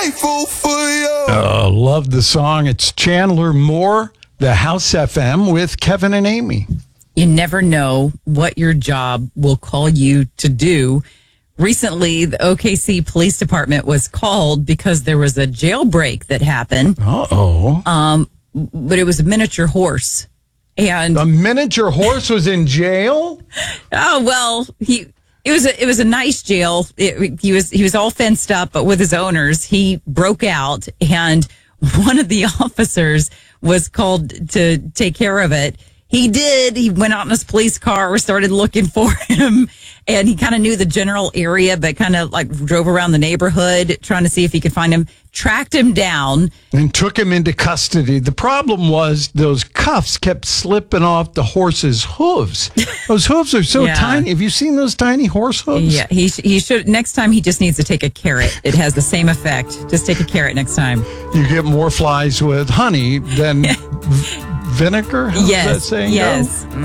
grateful for you. Love the song. It's Chandler Moore, the House FM with Kevin and Amy. You never know what your job will call you to do. Recently, the OKC Police Department was called because there was a jailbreak that happened. But it was a miniature horse. And a miniature horse was in jail? Oh, well, it was a nice jail. He was all fenced up, but with his owners, he broke out, and one of the officers was called to take care of it. He did. He went out in his police car, started looking for him, and he kind of knew the general area, but kind of like drove around the neighborhood trying to see if he could find him, tracked him down. And took him into custody. The problem was those cuffs kept slipping off the horse's hooves. Those hooves are so tiny. Have you seen those tiny horse hooves? Yeah, he should. Next time, he just needs to take a carrot. It has the same effect. Just take a carrot next time. You get more flies with honey than vinegar? How's that saying? Yes. Go?